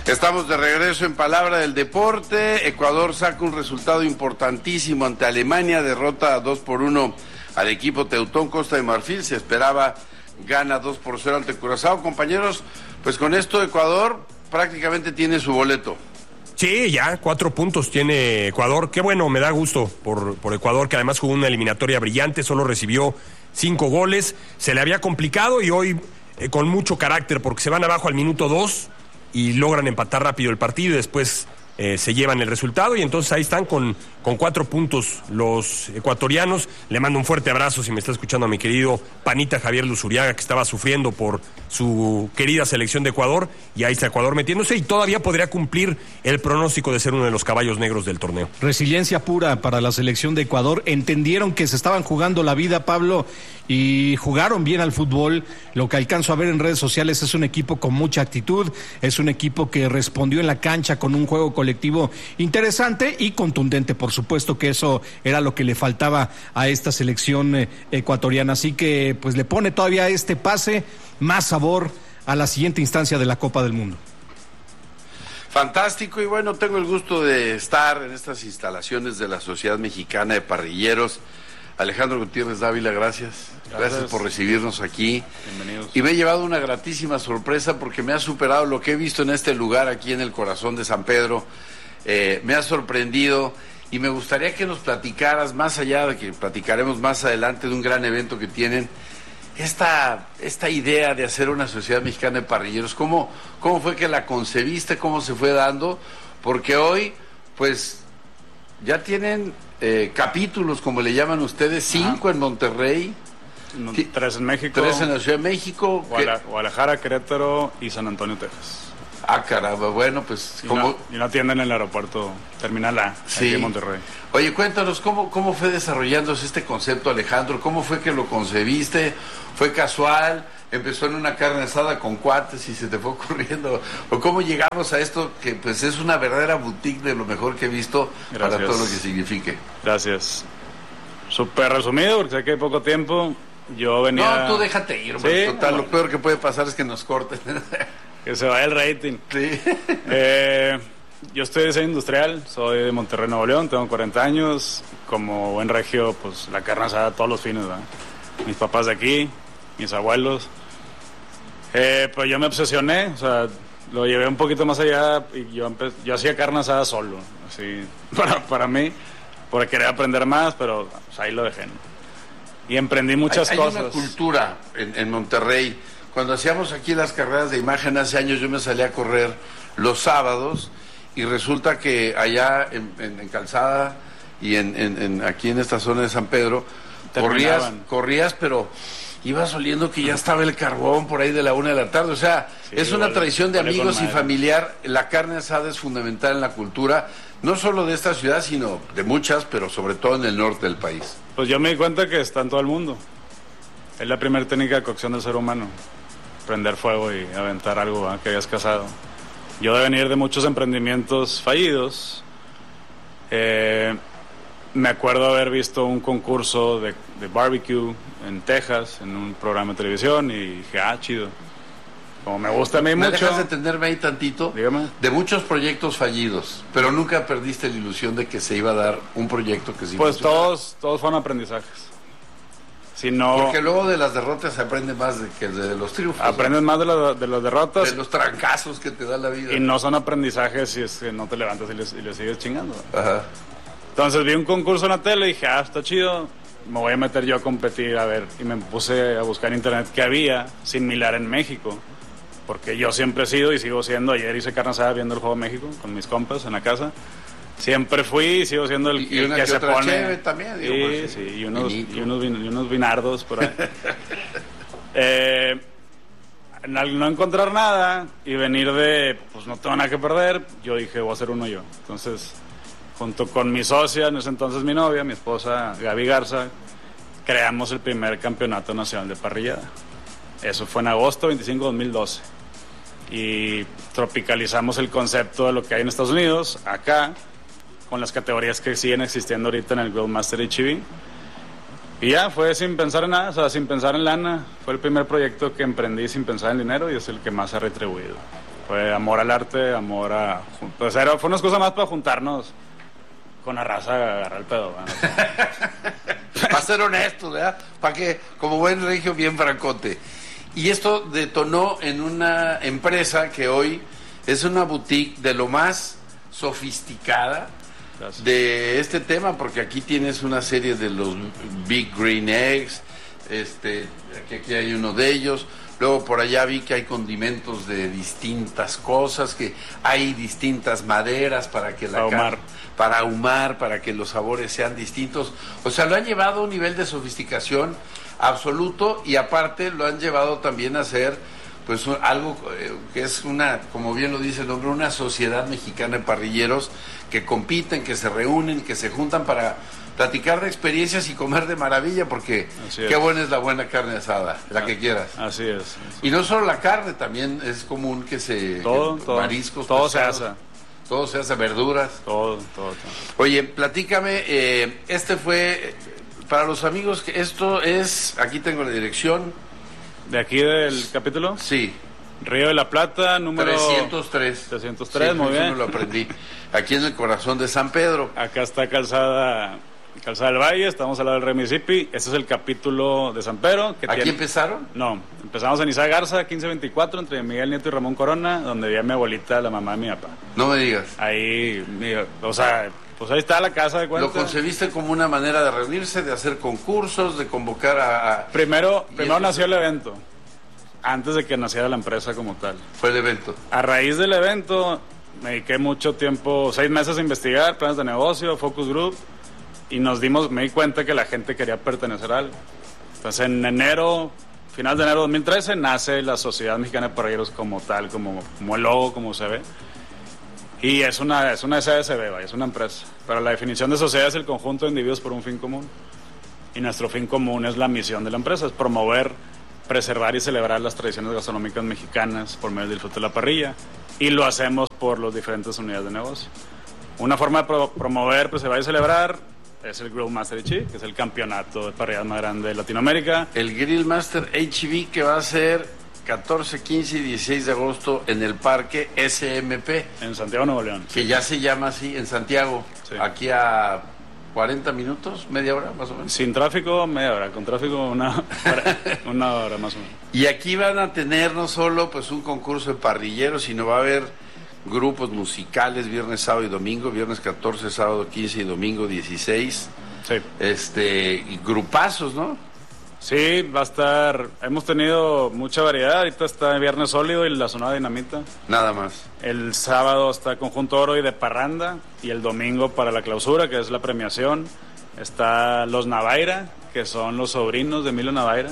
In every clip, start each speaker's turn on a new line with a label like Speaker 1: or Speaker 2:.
Speaker 1: Estamos de regreso en Palabra del Deporte. Ecuador saca un resultado importantísimo ante Alemania, derrota 2-1 al equipo Teutón Costa de Marfil. Se esperaba gana 2-0 ante Curazao. Compañeros, pues con esto Ecuador prácticamente tiene su boleto.
Speaker 2: Sí, ya, 4 puntos tiene Ecuador. Qué bueno, me da gusto por Ecuador, que además jugó una eliminatoria brillante, solo recibió 5 goles. Se le había complicado y hoy con mucho carácter, porque se van abajo al minuto 2 y logran empatar rápido el partido y después se llevan el resultado, y entonces ahí están con 4 puntos los ecuatorianos. Le mando un fuerte abrazo, si me está escuchando, a mi querido panita Javier Luzuriaga, que estaba sufriendo por su querida selección de Ecuador, y ahí está Ecuador metiéndose y todavía podría cumplir el pronóstico de ser uno de los caballos negros del torneo.
Speaker 3: Resiliencia pura para la selección de Ecuador. Entendieron que se estaban jugando la vida, Pablo, y jugaron bien al fútbol. Lo que alcanzo a ver en redes sociales es un equipo con mucha actitud, es un equipo que respondió en la cancha con un juego colectivo interesante y contundente. Por supuesto que eso era lo que le faltaba a esta selección ecuatoriana, así que pues le pone todavía este pase más sabor a la siguiente instancia de la Copa del Mundo.
Speaker 1: Fantástico, y bueno, tengo el gusto de estar en estas instalaciones de la Sociedad Mexicana de Parrilleros. Alejandro Gutiérrez Dávila, gracias por recibirnos aquí.
Speaker 4: Bienvenidos.
Speaker 1: Y me he llevado una gratísima sorpresa porque me ha superado lo que he visto en este lugar, aquí en el corazón de San Pedro. Me ha sorprendido y me gustaría que nos platicaras, más allá de que platicaremos más adelante de un gran evento que tienen, esta idea de hacer una Sociedad Mexicana de Parrilleros. ¿Cómo fue que la concebiste? ¿Cómo se fue dando? Porque hoy, pues, ya tienen capítulos, como le llaman ustedes, 5 en Monterrey,
Speaker 4: 3 en México,
Speaker 1: 3 en la Ciudad de México,
Speaker 4: Guadalajara, Querétaro y San Antonio, Texas.
Speaker 1: Ah, caramba, bueno, pues...
Speaker 4: Y una tienda en el aeropuerto Terminal A,
Speaker 1: sí,
Speaker 4: aquí en Monterrey.
Speaker 1: Oye, cuéntanos, ¿cómo fue desarrollándose este concepto, Alejandro? ¿Cómo fue que lo concebiste? ¿Fue casual? ¿Empezó en una carne asada con cuates y se te fue ocurriendo? ¿O cómo llegamos a esto, que pues es una verdadera boutique de lo mejor que he visto? Gracias. Para todo lo que signifique.
Speaker 4: Gracias. Súper resumido, porque sé que hay poco tiempo. Yo venía...
Speaker 1: No, tú déjate ir, ¿sí? Total, lo peor que puede pasar es que nos corten.
Speaker 4: Que se vaya el rating.
Speaker 1: Sí.
Speaker 4: Yo estoy de diseño industrial, soy de Monterrey, Nuevo León, tengo 40 años. Como buen regio, pues la carne asada todos los fines, ¿verdad? Mis papás de aquí, mis abuelos. Pues yo me obsesioné, o sea, lo llevé un poquito más allá y yo hacía carne asada solo, así, para mí, porque quería aprender más, pero pues, ahí lo dejé, ¿no? Y emprendí muchas cosas.
Speaker 1: Hay una cultura en Monterrey. Cuando hacíamos aquí las carreras de imagen hace años, yo me salía a correr los sábados y resulta que allá en Calzada y aquí en esta zona de San Pedro, corrías, pero ibas oliendo que ya estaba el carbón por ahí de la 1 de la tarde. O sea, sí, es una tradición de amigos y familiar. La carne asada es fundamental en la cultura, no solo de esta ciudad, sino de muchas, pero sobre todo en el norte del país.
Speaker 4: Pues yo me di cuenta que está en todo el mundo. Es la primera técnica de cocción del ser humano. Prender fuego y aventar algo que hayas cazado. Yo de venir de muchos emprendimientos fallidos, me acuerdo haber visto un concurso de barbecue en Texas, en un programa de televisión, y dije, chido. Como me gusta a mí mucho...
Speaker 1: ¿Me dejas detenerme ahí tantito?
Speaker 4: Dígame.
Speaker 1: De muchos proyectos fallidos, pero nunca perdiste la ilusión de que se iba a dar un proyecto que sí
Speaker 4: pues todos fueron aprendizajes. Si no,
Speaker 1: porque luego de las derrotas se aprende más que de los triunfos.
Speaker 4: Aprendes más de las derrotas.
Speaker 1: De los trancazos que te da la vida.
Speaker 4: Y no son aprendizajes si es que no te levantas y le sigues chingando.
Speaker 1: Ajá.
Speaker 4: Entonces vi un concurso en la tele y dije, está chido, me voy a meter yo a competir, a ver. Y me puse a buscar en internet qué había similar en México. Porque yo siempre he sido y sigo siendo, ayer hice carne asada viendo el Juego de México con mis compas en la casa. Siempre fui y sigo siendo el que se pone.
Speaker 1: Cheve también, digo,
Speaker 4: sí, y unos vinardos por ahí. Al no encontrar nada y venir de, pues no tengo nada que perder, yo dije, voy a hacer uno yo. Entonces, junto con mi socia, en ese entonces mi novia, mi esposa Gaby Garza, creamos el primer campeonato nacional de parrillada. Eso fue en agosto 25 de 2012. Y tropicalizamos el concepto de lo que hay en Estados Unidos, acá, con las categorías que siguen existiendo ahorita en el Grill Master HEB. Y ya, fue sin pensar en nada, o sea, sin pensar en lana. Fue el primer proyecto que emprendí sin pensar en dinero y es el que más ha retribuido. Fue amor al arte, amor a... Pues fue una excusa más para juntarnos con la raza a agarrar el pedo.
Speaker 1: Para ser honesto, ¿verdad? Para que, como buen regio, bien francote. Y esto detonó en una empresa que hoy es una boutique de lo más sofisticada. Gracias. De este tema, porque aquí tienes una serie de los Big Green Eggs, aquí hay uno de ellos. Luego por allá vi que hay condimentos de distintas cosas, que hay distintas maderas para que para ahumar, para que los sabores sean distintos. O sea, lo han llevado a un nivel de sofisticación absoluto, y aparte lo han llevado también a ser pues algo que es una, como bien lo dice el nombre, una sociedad mexicana de parrilleros que compiten, que se reúnen, que se juntan para platicar de experiencias y comer de maravilla, porque qué buena es la buena carne asada, la que quieras.
Speaker 4: Así es.
Speaker 1: Y no solo la carne, también es común que mariscos,
Speaker 4: todo
Speaker 1: pescados,
Speaker 4: se hace.
Speaker 1: Todo se hace, verduras.
Speaker 4: Todo.
Speaker 1: Oye, platícame, fue, para los amigos, que esto es, aquí tengo la dirección.
Speaker 4: ¿De aquí del capítulo?
Speaker 1: Sí.
Speaker 4: Río de la Plata, número
Speaker 1: 303.
Speaker 4: 303,
Speaker 1: sí,
Speaker 4: muy bien.
Speaker 1: Eso me lo aprendí. Aquí en el corazón de San Pedro.
Speaker 4: Acá está Calzada del Valle, estamos al lado del Río Mississippi. Este es el capítulo de San Pedro.
Speaker 1: ¿Aquí empezaron?
Speaker 4: No, empezamos en Isaac Garza, 1524, entre Miguel Nieto y Ramón Corona, donde vivía mi abuelita, la mamá de mi papá.
Speaker 1: No me digas.
Speaker 4: Ahí, pues ahí está la casa de cuenta.
Speaker 1: ¿Lo concebiste como una manera de reunirse, de hacer concursos, de convocar a...
Speaker 4: Primero nació el evento, antes de que naciera la empresa como tal.
Speaker 1: Fue el evento.
Speaker 4: A raíz del evento, me dediqué mucho tiempo, 6 meses a investigar planes de negocio, focus group, y me di cuenta que la gente quería pertenecer a algo. Entonces en final de enero de 2013, nace la Sociedad Mexicana de Parrilleros como tal, como el logo, como se ve. Y es una SASB, es una empresa. Pero la definición de sociedad es el conjunto de individuos por un fin común. Y nuestro fin común es la misión de la empresa, es promover, preservar y celebrar las tradiciones gastronómicas mexicanas por medio del disfrute de la parrilla. Y lo hacemos por las diferentes unidades de negocio. Una forma de promover, preservar y celebrar es el Grill Master HB, que es el campeonato de parrilla más grande de Latinoamérica.
Speaker 1: El Grill Master HB, que va a ser 14, 15 y 16 de agosto en el Parque SMP.
Speaker 4: En Santiago, Nuevo León.
Speaker 1: Que ya se llama así, en Santiago. Sí. Aquí a 40 minutos, media hora más o menos.
Speaker 4: Sin tráfico, media hora. Con tráfico, una hora más o menos.
Speaker 1: Y aquí van a tener no solo pues un concurso de parrilleros, sino va a haber grupos musicales viernes, sábado y domingo. Viernes 14, sábado 15 y domingo 16.
Speaker 4: Sí.
Speaker 1: Y grupazos, ¿no?
Speaker 4: Sí, va a estar. Hemos tenido mucha variedad. Ahorita está el Viernes Sólido y la Sonora Dinamita.
Speaker 1: Nada más.
Speaker 4: El sábado está Conjunto Oro y de Parranda. Y el domingo, para la clausura, que es la premiación, está Los Navaira, que son los sobrinos de Emilio Navaira.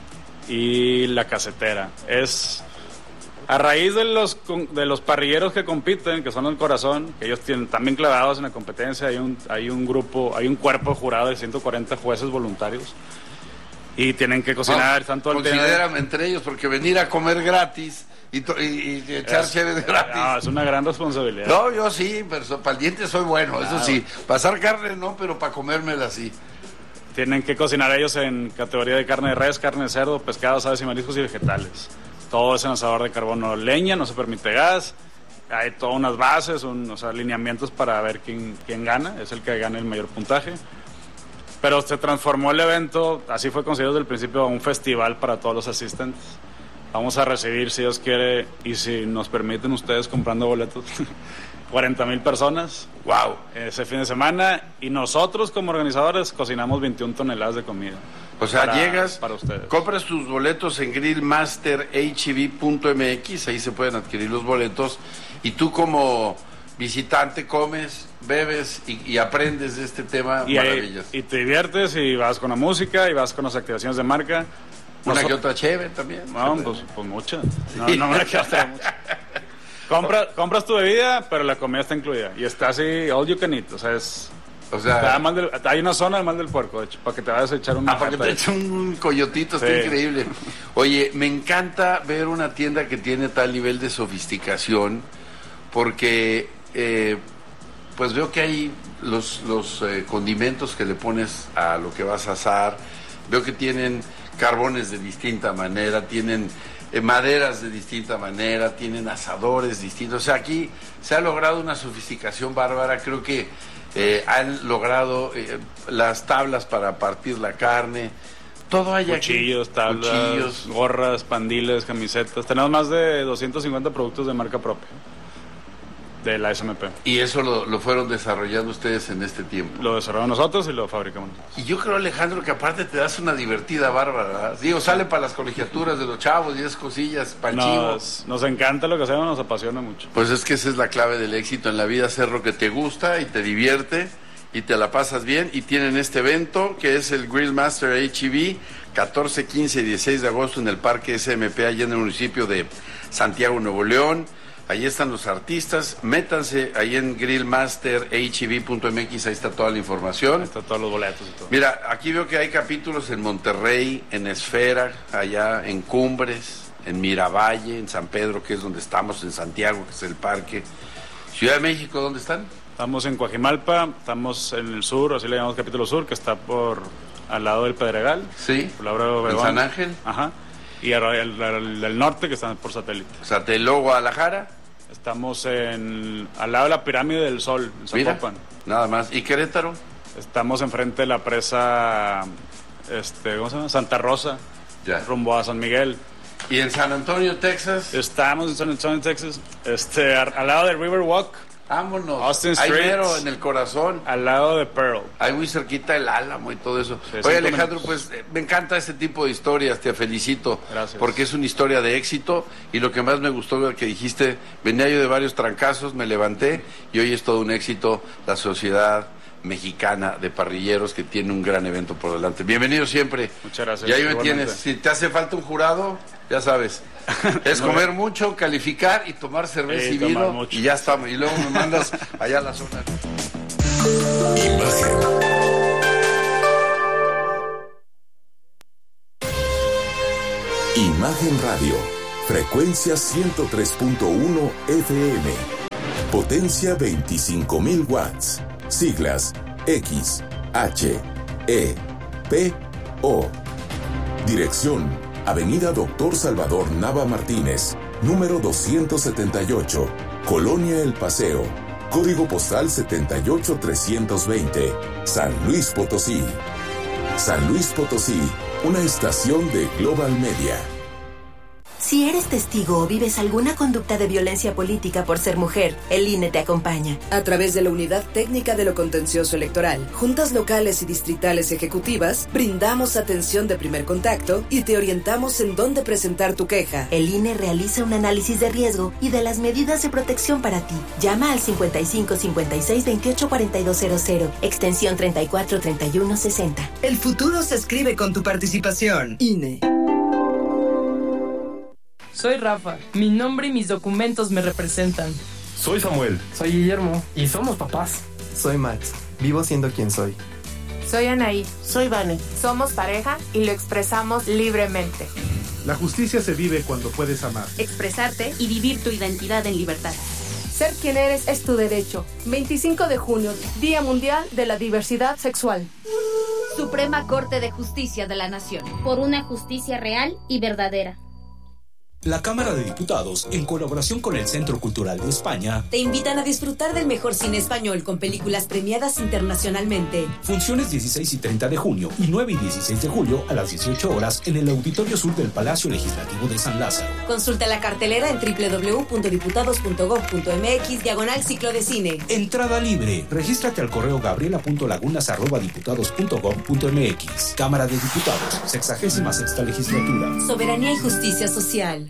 Speaker 4: Y La Casetera. Es a raíz de los parrilleros que compiten, que son el corazón, que ellos tienen también clavados en la competencia. Hay un cuerpo jurado de 140 jueces voluntarios. Y tienen que cocinar tanto el
Speaker 1: considérame entre ellos, porque venir a comer gratis y echar chévere gratis.
Speaker 4: No, es una gran responsabilidad.
Speaker 1: No, yo sí, pero para el diente soy bueno, claro. Eso sí. Pasar carne no, pero para comérmela sí.
Speaker 4: Tienen que cocinar ellos en categoría de carne de res, carne de cerdo, pescados, aves y mariscos y vegetales. Todo es en asador de carbono leña, no se permite gas. Hay todas unas bases, alineamientos para ver quién gana, es el que gane el mayor puntaje. Pero se transformó el evento, así fue considerado desde el principio, un festival para todos los asistentes. Vamos a recibir, si Dios quiere, y si nos permiten ustedes comprando boletos, 40,000 personas.
Speaker 1: ¡Wow!
Speaker 4: Ese fin de semana, y nosotros como organizadores cocinamos 21 toneladas de comida.
Speaker 1: O sea, llegas,
Speaker 4: para ustedes.
Speaker 1: Compras tus boletos en grillmasterhb.mx, ahí se pueden adquirir los boletos, y tú como visitante comes, bebes y aprendes de este tema maravillas.
Speaker 4: Y te diviertes y vas con la música y vas con las activaciones de marca.
Speaker 1: Una que otra chévere también.
Speaker 4: No, pues mucha. No me la quiero hacer mucho. Compras tu bebida, pero la comida está incluida. Y está así, all you can eat. Hay una zona del mal del puerco, de hecho, para que te vayas a echar
Speaker 1: para que te eche un coyotito, sí. Está increíble. Oye, me encanta ver una tienda que tiene tal nivel de sofisticación, porque pues veo que hay los condimentos que le pones a lo que vas a asar. Veo que tienen carbones de distinta manera, tienen maderas de distinta manera, tienen asadores distintos. O sea, aquí se ha logrado una sofisticación bárbara. Creo que han logrado las tablas para partir la carne. Todo hay
Speaker 4: cuchillos,
Speaker 1: aquí.
Speaker 4: Tablas,
Speaker 1: Cuchillos,
Speaker 4: gorras, pandiles, camisetas. Tenemos más de 250 productos de marca propia de la SMP.
Speaker 1: Y eso lo fueron desarrollando ustedes en este tiempo.
Speaker 4: Lo desarrollamos nosotros y lo fabricamos nosotros.
Speaker 1: Y yo creo, Alejandro, que aparte te das una divertida bárbara, ¿verdad? Digo, sale para las colegiaturas de los chavos y esas cosillas, para el chivo.
Speaker 4: Nos encanta lo que hacemos, nos apasiona mucho.
Speaker 1: Pues es que esa es la clave del éxito en la vida, hacer lo que te gusta y te divierte y te la pasas bien. Y tienen este evento que es el Grill Master H-E-B, 14, 15 y 16 de agosto en el Parque SMP, allá en el municipio de Santiago, Nuevo León. Ahí están los artistas, métanse ahí en grillmasterheb.mx, ahí está toda la información.
Speaker 4: Ahí está todos los boletos y todo.
Speaker 1: Mira, aquí veo que hay capítulos en Monterrey, en Esfera, allá en Cumbres, en Miravalle, en San Pedro, que es donde estamos, en Santiago, que es el parque. Ciudad de México, ¿dónde están?
Speaker 4: Estamos en Coajimalpa, estamos en el sur, así le llamamos capítulo sur, que está al lado del Pedregal.
Speaker 1: Sí,
Speaker 4: por la
Speaker 1: en San Ángel.
Speaker 4: Ajá. Y al norte, que están por satélite.
Speaker 1: Luego Guadalajara.
Speaker 4: Estamos al lado de la Pirámide del Sol, en Zapopan.
Speaker 1: Nada más. ¿Y Querétaro?
Speaker 4: Estamos enfrente de la presa, ¿cómo se llama? Santa Rosa,
Speaker 1: ya,
Speaker 4: rumbo a San Miguel.
Speaker 1: ¿Y en San Antonio, Texas?
Speaker 4: Estamos en San Antonio, Texas, al lado de Riverwalk.
Speaker 1: Vámonos.
Speaker 4: Austin Street,
Speaker 1: ahí mero, en el corazón.
Speaker 4: Al lado de Pearl.
Speaker 1: Ahí muy cerquita el Álamo y todo eso.
Speaker 4: Sí,
Speaker 1: oye, Alejandro, pues me encanta este tipo de historias, te felicito.
Speaker 4: Gracias.
Speaker 1: Porque es una historia de éxito y lo que más me gustó que dijiste, venía yo de varios trancazos, me levanté y hoy es todo un éxito la Sociedad Mexicana de Parrilleros, que tiene un gran evento por delante. Bienvenido siempre.
Speaker 4: Muchas gracias.
Speaker 1: Y ahí me tienes. Si te hace falta un jurado, ya sabes. Es comer mucho, calificar y tomar cerveza y vino y ya estamos. Y luego me mandas allá a la zona.
Speaker 5: Imagen. Imagen Radio. Frecuencia 103.1 FM. Potencia 25.000 watts. Siglas X, H, E, P, O. Dirección Avenida Doctor Salvador Nava Martínez, número 278, Colonia El Paseo, código postal 78320, San Luis Potosí. San Luis Potosí, una estación de Global Media.
Speaker 6: Si eres testigo o vives alguna conducta de violencia política por ser mujer, el INE te acompaña.
Speaker 7: A través de la Unidad Técnica de lo Contencioso Electoral, juntas locales y distritales ejecutivas, brindamos atención de primer contacto y te orientamos en dónde presentar tu queja.
Speaker 6: El INE realiza un análisis de riesgo y de las medidas de protección para ti. Llama al 55 56 28 4200, extensión 34 31 60.
Speaker 7: El futuro se escribe con tu participación. INE.
Speaker 8: Soy Rafa. Mi nombre y mis documentos me representan.
Speaker 9: Soy Samuel.
Speaker 10: Soy Guillermo.
Speaker 9: Y somos papás.
Speaker 10: Soy Max. Vivo siendo quien soy.
Speaker 11: Soy Anaí.
Speaker 12: Soy Vane.
Speaker 11: Somos pareja y lo expresamos libremente.
Speaker 13: La justicia se vive cuando puedes amar.
Speaker 14: Expresarte y vivir tu identidad en libertad.
Speaker 15: Ser quien eres es tu derecho. 25 de junio, Día Mundial de la Diversidad Sexual.
Speaker 14: Suprema Corte de Justicia de la Nación.
Speaker 16: Por una justicia real y verdadera.
Speaker 17: La Cámara de Diputados, en colaboración con el Centro Cultural de España,
Speaker 18: te invitan a disfrutar del mejor cine español con películas premiadas internacionalmente.
Speaker 17: Funciones 16 y 30 de junio y 9 y 16 de julio a las 18 horas en el Auditorio Sur del Palacio Legislativo de San Lázaro.
Speaker 18: Consulta la cartelera en www.diputados.gov.mx/ciclo de cine.
Speaker 17: Entrada libre. Regístrate al correo gabriela.lagunas@diputados.gov.mx. Cámara de Diputados, 66ª Legislatura.
Speaker 18: Soberanía y justicia social.